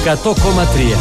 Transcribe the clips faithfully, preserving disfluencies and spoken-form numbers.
εκατό κόμμα τρία.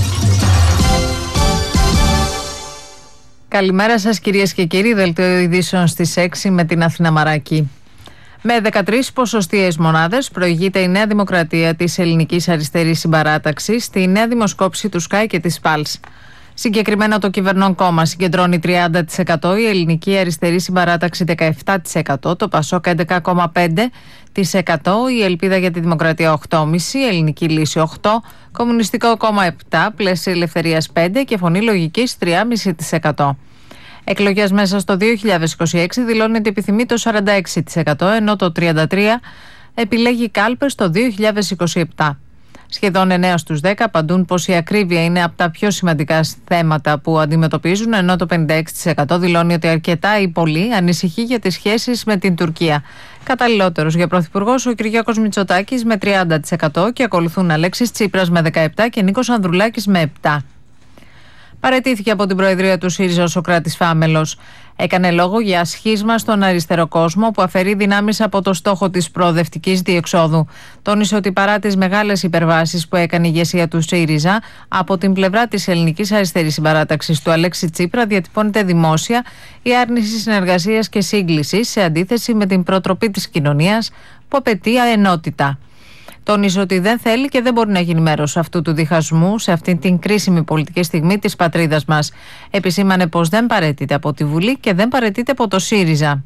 Καλημέρα σας κυρίες και κύριοι, δελτίο ειδήσεων στις έξι με την Αθήνα Μαράκη. Με δεκατρείς ποσοστιαίες μονάδες προηγείται η Νέα Δημοκρατία της Ελληνικής Αριστερής Συμπαράταξης στη νέα δημοσκόπηση του Sky και της Pulse. Συγκεκριμένα το κυβερνών κόμμα συγκεντρώνει τριάντα τοις εκατό, η Ελληνική Αριστερή Συμπαράταξη δεκαεπτά τοις εκατό, το Πασόκ έντεκα κόμμα πέντε τοις εκατό, η Ελπίδα για τη Δημοκρατία οκτώ κόμμα πέντε τοις εκατό, η Ελληνική Λύση οκτώ τοις εκατό, Κομμουνιστικό Κόμμα επτά τοις εκατό, Πλαίσια Ελευθερίας πέντε τοις εκατό και Φωνή Λογικής τρία κόμμα πέντε τοις εκατό. Εκλογές μέσα στο δύο χιλιάδες είκοσι έξι δηλώνει ότι επιθυμεί το σαράντα έξι τοις εκατό, ενώ το τριάντα τρία τοις εκατό επιλέγει κάλπες το δύο χιλιάδες είκοσι επτά. Σχεδόν εννέα στους δέκα απαντούν πως η ακρίβεια είναι από τα πιο σημαντικά θέματα που αντιμετωπίζουν, ενώ το πενήντα έξι τοις εκατό δηλώνει ότι αρκετά ή πολύ ανησυχεί για τις σχέσεις με την Τουρκία. Καταλληλότερος για πρωθυπουργός ο Κυριάκος Μητσοτάκης με τριάντα τοις εκατό και ακολουθούν Αλέξης Τσίπρας με δεκαεπτά τοις εκατό και Νίκος Ανδρουλάκης με επτά τοις εκατό. Παραιτήθηκε από την Προεδρία του ΣΥΡΙΖΑ ο Σωκράτης Φάμελος. Έκανε λόγο για σχίσμα στον αριστερό κόσμο που αφαιρεί δυνάμεις από το στόχο της προοδευτικής διεξόδου. Τόνισε ότι παρά τις μεγάλες υπερβάσεις που έκανε η ηγεσία του ΣΥΡΙΖΑ, από την πλευρά της Ελληνικής Αριστερής Συμπαράταξης του Αλέξη Τσίπρα διατυπώνεται δημόσια η άρνηση συνεργασίας και σύγκλησης σε αντίθεση με την προτροπή της κοινωνίας που απαιτεί ενότητα. Τόνισε ότι δεν θέλει και δεν μπορεί να γίνει μέρος αυτού του διχασμού σε αυτήν την κρίσιμη πολιτική στιγμή της πατρίδας μας. Επισήμανε πως δεν παραιτείται από τη Βουλή και δεν παραιτείται από το ΣΥΡΙΖΑ.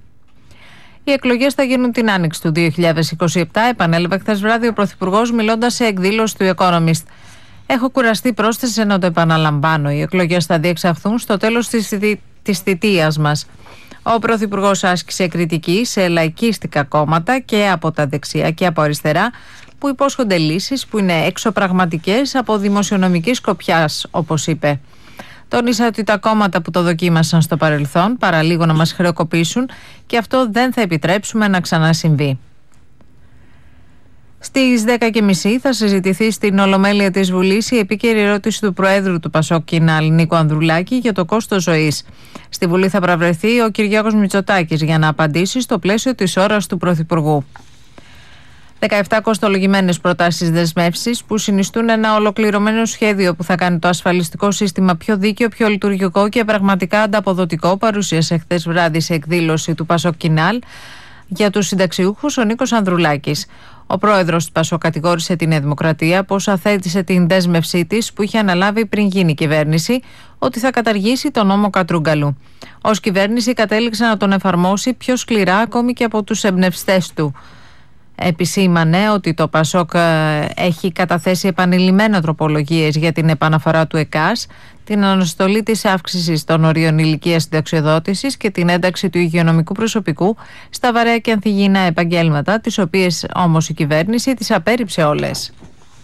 Οι εκλογές θα γίνουν την άνοιξη του δύο χιλιάδες είκοσι επτά, επανέλαβε χθες βράδυ ο Πρωθυπουργός μιλώντας σε εκδήλωση του Economist. Έχω κουραστεί, πρόσθεσε, να το επαναλαμβάνω. Οι εκλογές θα διεξαχθούν στο τέλος της, θη... της θητείας μας. Ο Πρωθυπουργός άσκησε κριτική σε λαϊκίστικα κόμματα και από τα δεξιά και από αριστερά, που υπόσχονται λύσεις που είναι εξωπραγματικές από δημοσιονομική σκοπιάς, όπως είπε. Τόνισε ότι τα κόμματα που το δοκίμασαν στο παρελθόν παραλίγο να μας χρεοκοπήσουν και αυτό δεν θα επιτρέψουμε να ξανασυμβεί. Στις δέκα και μισή θα συζητηθεί στην Ολομέλεια της Βουλής η επίκαιρη ερώτηση του Προέδρου του Πασόκ Κινάλ, Νίκο Ανδρουλάκη, για το κόστος ζωής. Στη Βουλή θα παραβρεθεί ο Κυριάκος Μητσοτάκης για να απαντήσει στο πλαίσιο της ώρας του Πρωθυπουργού. δεκαεπτά κοστολογημένες προτάσεις δεσμεύσεις που συνιστούν ένα ολοκληρωμένο σχέδιο που θα κάνει το ασφαλιστικό σύστημα πιο δίκαιο, πιο λειτουργικό και πραγματικά ανταποδοτικό, παρουσίασε χθες βράδυ σε εκδήλωση του Πασόκ Κινάλ για τους συνταξιούχους ο Νίκος Ανδρουλάκης. Ο πρόεδρος του Πασόκ κατηγόρησε την Νέα Δημοκρατία πως αθέτησε την δέσμευσή της που είχε αναλάβει πριν γίνει κυβέρνηση, ότι θα καταργήσει τον νόμο Κατρούγκαλου. Ως κυβέρνηση κατέληξε να τον εφαρμόσει πιο σκληρά ακόμη και από τους εμπνευστές του. Επισήμανε ότι το Πασόκ έχει καταθέσει επανειλημμένα τροπολογίες για την επαναφορά του ΕΚΑΣ, την αναστολή της αύξησης των ορίων ηλικίας συνταξιοδότησης και την ένταξη του υγειονομικού προσωπικού στα βαρέα και ανθυγιεινά επαγγέλματα, τις οποίες όμως η κυβέρνηση τις απέρριψε όλες.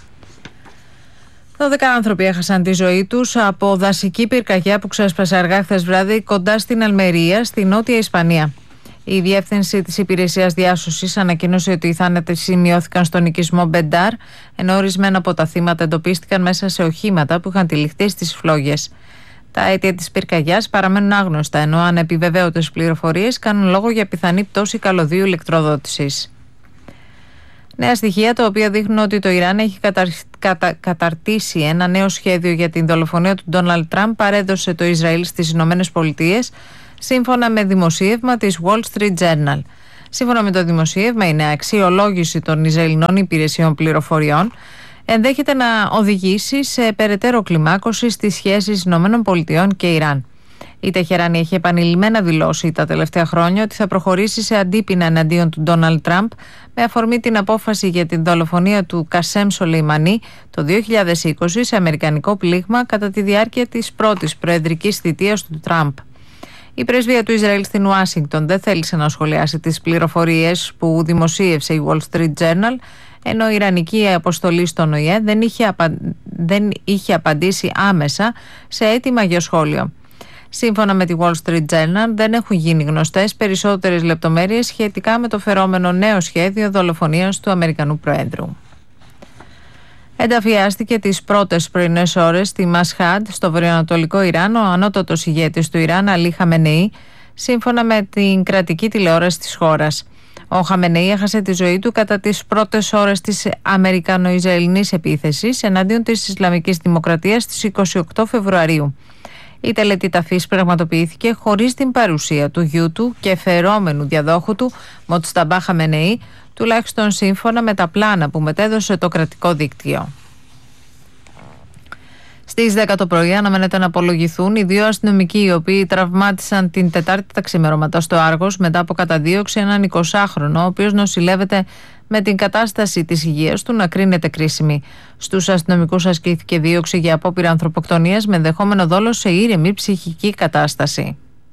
δώδεκα άνθρωποι έχασαν τη ζωή τους από δασική πυρκαγιά που ξέσπασε αργά χθες βράδυ κοντά στην Αλμερία, στη Νότια Ισπανία. Η διεύθυνση της Υπηρεσίας Διάσωσης ανακοίνωσε ότι οι θάνατοι σημειώθηκαν στον οικισμό Μπεντάρ, ενώ ορισμένα από τα θύματα εντοπίστηκαν μέσα σε οχήματα που είχαν τυλιχτεί στις φλόγες. Τα αίτια της πυρκαγιάς παραμένουν άγνωστα, ενώ ανεπιβεβαίωτες πληροφορίες κάνουν λόγο για πιθανή πτώση καλωδίου ηλεκτροδότησης. Νέα στοιχεία τα οποία δείχνουν ότι το Ιράν έχει καταρ... κατα... καταρτήσει ένα νέο σχέδιο για την δολοφονία του Ντόναλντ Τραμπ, παρέδωσε το Ισραήλ στις Ηνωμένες Πολιτείες, σύμφωνα με δημοσίευμα της Wall Street Journal. Σύμφωνα με το δημοσίευμα, η νέα αξιολόγηση των Ισραηλινών υπηρεσιών πληροφοριών ενδέχεται να οδηγήσει σε περαιτέρω κλιμάκωση στις σχέσεις ΗΠΑ και Ιράν. Η Τεχεράνη έχει επανειλημμένα δηλώσει τα τελευταία χρόνια ότι θα προχωρήσει σε αντίπεινα εναντίον του Ντόναλντ Τραμπ με αφορμή την απόφαση για την δολοφονία του Κασέμ Σολεϊμανί το δύο χιλιάδες είκοσι σε αμερικανικό πλήγμα κατά τη διάρκεια της πρώτης προεδρικής θητείας του Τραμπ. Η πρεσβεία του Ισραήλ στην Ουάσιγκτον δεν θέλησε να σχολιάσει τις πληροφορίες που δημοσίευσε η Wall Street Journal, ενώ η Ιρανική αποστολή στον Ο Ε Ε δεν είχε, απα... δεν είχε απαντήσει άμεσα σε αίτημα για σχόλιο. Σύμφωνα με τη Wall Street Journal, δεν έχουν γίνει γνωστές περισσότερες λεπτομέρειες σχετικά με το φερόμενο νέο σχέδιο δολοφονίας του Αμερικανού Προέδρου. Ενταφιάστηκε τις πρώτες πρωινές ώρες στη Μασχάντ, στο βορειοανατολικό Ιράν, ο ανώτατος ηγέτης του Ιράν, Αλί Χαμενεή, σύμφωνα με την κρατική τηλεόραση της χώρας. Ο Χαμενεή έχασε τη ζωή του κατά τις πρώτες ώρες της Αμερικανο-Ισραηλινής επίθεσης εναντίον της Ισλαμικής Δημοκρατίας στις είκοσι οκτώ Φεβρουαρίου. Η τελετή ταφής πραγματοποιήθηκε χωρίς την παρουσία του γιού του και φερόμενου διαδόχου του, Μοτσταμπά Χαμενεή, τουλάχιστον σύμφωνα με τα πλάνα που μετέδωσε το κρατικό δίκτυο. Στις δέκα το πρωί αναμένεται να απολογηθούν οι δύο αστυνομικοί οι οποίοι τραυμάτισαν την Τετάρτη τα ξημερώματα στο Άργος μετά από καταδίωξη έναν εικοσάχρονο, ο οποίος νοσηλεύεται με την κατάσταση της υγείας του να κρίνεται κρίσιμη. Στους αστυνομικούς ασκήθηκε δίωξη για απόπειρα ανθρωποκτονίας με ενδεχόμενο δόλο σε ήρεμη ψυχική κατάσταση.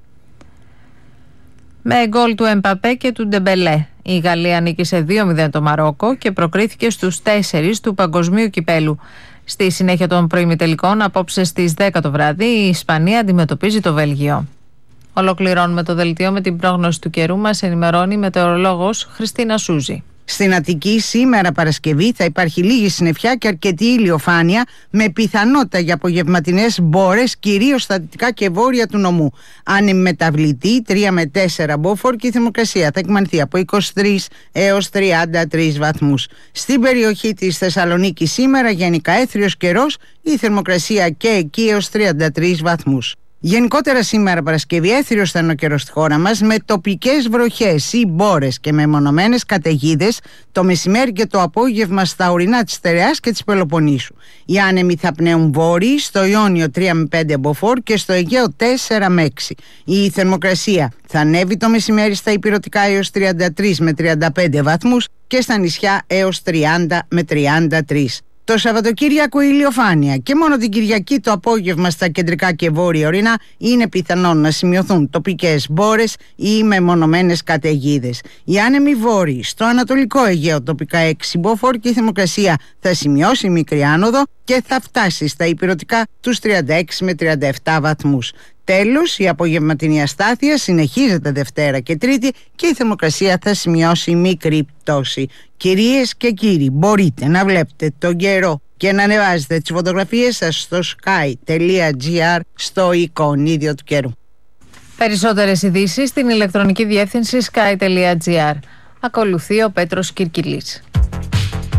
Με γκολ του Εμπαπέ και του Ντεμπελέ, η Γαλλία νίκησε δύο μηδέν το Μαρόκο και προκρίθηκε στους τέσσερις του Παγκοσμίου Κυπέλου. Στη συνέχεια των προημιτελικών, απόψε στις δέκα το βράδυ, η Ισπανία αντιμετωπίζει το Βέλγιο. Ολοκληρώνουμε το δελτίο με την πρόγνωση του καιρού. Μας ενημερώνει η μετεωρολόγος Χριστίνα Σούζη. Στην Αττική σήμερα Παρασκευή θα υπάρχει λίγη συννεφιά και αρκετή ηλιοφάνεια με πιθανότητα για απογευματινές μπόρες κυρίως στα δυτικά και βόρεια του νομού. Αν μεταβλητή τρία με τέσσερα μποφόρ και η θερμοκρασία θα εκμανθεί από είκοσι τρεις έως τριάντα τρεις βαθμούς. Στην περιοχή της Θεσσαλονίκης σήμερα γενικά έθριος καιρός, η θερμοκρασία και εκεί έως τριάντα τρεις βαθμούς. Γενικότερα σήμερα Παρασκευή έθριος θα είναι ο καιρός στη χώρα μας με τοπικές βροχές ή μπόρες και μεμονωμένες καταιγίδες το μεσημέρι και το απόγευμα στα ορεινά της Στερεάς και της Πελοποννήσου. Οι άνεμοι θα πνέουν βόρειοι, στο Ιόνιο τρία με πέντε μποφόρ και στο Αιγαίο τέσσερα με έξι. Η θερμοκρασία θα ανέβει το μεσημέρι στα ηπειρωτικά έως τριάντα τρεις με τριάντα πέντε βαθμούς και στα νησιά έως τριάντα με τριάντα τρεις. Το Σαββατοκύριακο ηλιοφάνεια και μόνο την Κυριακή το απόγευμα στα κεντρικά και βόρεια ορεινά είναι πιθανόν να σημειωθούν τοπικές μπόρες ή μεμονωμένες καταιγίδες. Οι άνεμοι βόρειοι στο Ανατολικό Αιγαίο τοπικά έξι μποφόρ και η θερμοκρασία θα σημειώσει μικρή άνοδο και θα φτάσει στα ηπειρωτικά τους τριάντα έξι με τριάντα επτά βαθμούς. Τέλος, η απογευματινή αστάθεια συνεχίζεται Δευτέρα και Τρίτη και η θερμοκρασία θα σημειώσει μικρή πτώση. Κυρίες και κύριοι, μπορείτε να βλέπετε τον καιρό και να ανεβάζετε τις φωτογραφίες σας στο sky τελεία gr στο εικονίδιο του καιρού. Περισσότερες ειδήσεις στην ηλεκτρονική διεύθυνση sky τελεία gr. Ακολουθεί ο Πέτρος Κυρκυλής.